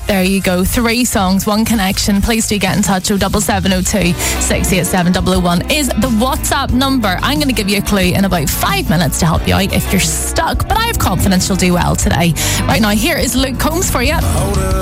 There you go. 3 songs, 1 connection. Please do get in touch. 07702 687 001 is the WhatsApp number. I'm going to give you a clue in about 5 minutes to help you out if you're stuck, but I have confidence you'll do well today. Right now, here is Luke Combs for you.